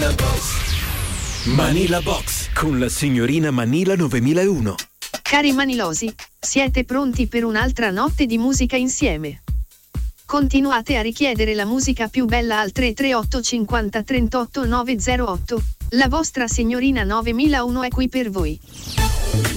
Manila Box con la signorina Manila 9001. Cari manilosi, siete pronti per un'altra notte di musica insieme? Continuate a richiedere la musica più bella al 338 50 38 908. La vostra signorina 9001 è qui per voi.